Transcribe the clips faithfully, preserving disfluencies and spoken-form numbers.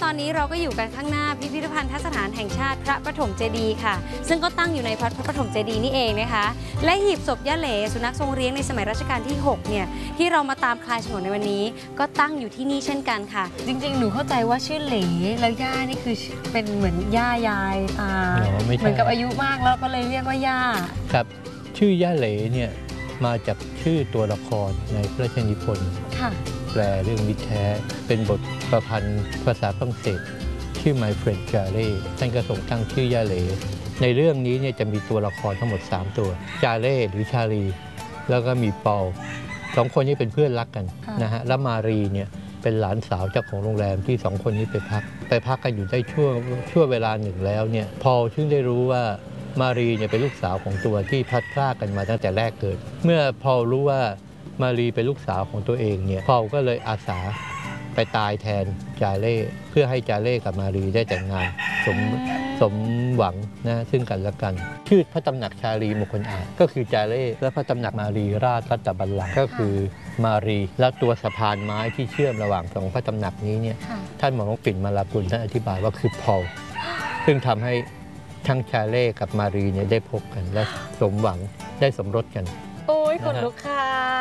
ตอนนี้เราก็อยู่กันข้างหน้าพิพิธภัณฑสถานแห่งชาติพระปฐมเจดีย์ค่ะซึ่งก็ตั้งอยู่ในพระปฐมเจดีย์นี่เองนะคะและหีบศพย่าเหลสุนัขทรงเลี้ยงในสมัยรัชกาลที่หกเนี่ยที่เรามาตามคลายฉงนในวันนี้ก็ตั้งอยู่ที่นี่เช่นกันค่ะจริงๆหนูเข้าใจว่าชื่อเหลแล้วย่านี่คือเป็นเหมือนย่ายายตาเหมือนกับอายุมากแล้วก็เลยเรียกว่าย่าครับชื่อย่าเหลเนี่ยมาจากชื่อตัวละครในพระราชนิพนธ์แปลเรื่องมิตรแท้เป็นบทประพันธ์ภาษาฝรั่งเศสชื่อ My Friend Charlie ท่านก็ส่งตั้งชื่อย่าเหลในเรื่องนี้เนี่ยจะมีตัวละครทั้งหมดสามตัวจาเล่หรือชาลีแล้วก็มีปอลสองคนนี้เป็นเพื่อนรักกันนะฮะแล้วมารีเนี่ยเป็นหลานสาวเจ้าของโรงแรมที่สองคนนี้ไปพักไปพักกันอยู่ได้ช่วงช่วงเวลาหนึ่งแล้วเนี่ยพอลซึ่งได้รู้ว่ามารีเนี่ยเป็นลูกสาวของตัวที่พัดพรากกันมาตั้งแต่แรกเกิดเมื่อพอลรู้ว่ามารีเป็นลูกสาวของตัวเองเนี่ยพอลก็เลยอาสาไปตายแทนจาเล่เพื่อให้จาเล่กับมารีได้แต่งงานสมสมหวังนะซึ่งกันและกันชื่อพระตำหนักชาลีมงคลอาจก็คือจาเล่และพระตำหนักมารีราชรัตบัลลังก์ก็คือมารีและตัวสะพานไม้ที่เชื่อมระหว่างสองพระตำหนักนี้เนี่ยท่านหมอปิ่นมาลากุลท่านอธิบายว่าคือพอลซึ่งทำให้ทั้งชาเล่กับมารีเนี่ยได้พบกันและสมหวังได้สมรสกันโอ้ยขนลุกค่ะ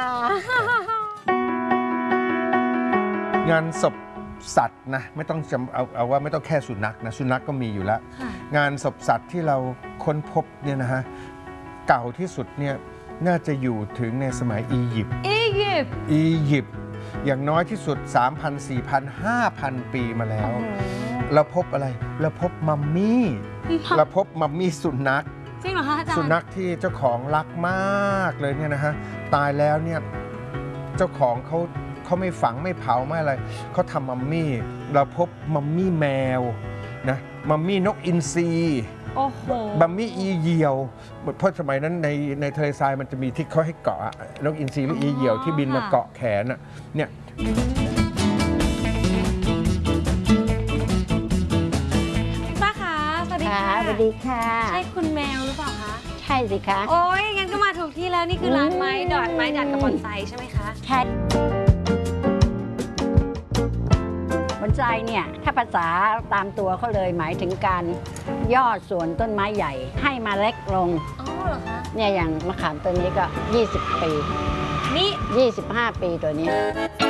งานศพสัตว์นะไม่ต้องจำเอาเอาว่าไม่ต้องแค่สุนัขนะสุนัขก็มีอยู่แล้วงานศพสัตว์ที่เราค้นพบเนี่ยนะฮะเก่าที่สุดเนี่ยน่าจะอยู่ถึงในสมัยอียิปต์อียิปต์อียิปต์อย่างน้อยที่สุด สามพัน สี่พัน ห้าพัน ปีมาแล้วเราพบอะไรเราพบมัมมี่เราพบมัมมี่สุนัขจริงเหรอคะอาจารย์สุนัขที่เจ้าของรักมากเลยเนี่ยนะฮะตายแล้วเนี่ยเจ้าของเขาเขาไม่ฝังไม่เผาไม่อะไรเขาทำมัมมี่เราพบมัมมี่แมวนะมัมมี่นกอินทรีมัมมี่อีเหยี่ยวเพราะสมัยนั้นในในทะเลทรายมันจะมีที่เขาให้เกาะนกอินทรีหรืออีเหยี่ยวที่บินมาเกาะแขนอ่ะเนี่ยป้าคะสวัสดีค่ะสวัสดีค่ะใช่คุณแมวหรือเปล่าคะใช่สิคะโอ้ยงั้นก็มาถูกที่แล้วนี่คือร้านไม้ดอดไม้ดัดกับบอนไซใช่ไหมคะใช่บอนไซเนี่ยถ้าภาษาตามตัวเขาเลยหมายถึงการย่อส่วนต้นไม้ใหญ่ให้มาเล็กลงอ๋อเหรอคะเนี่ยอย่างมะขามตัวนี้ก็ยี่สิบปีนี่ยี่สิบห้าปีตัวนี้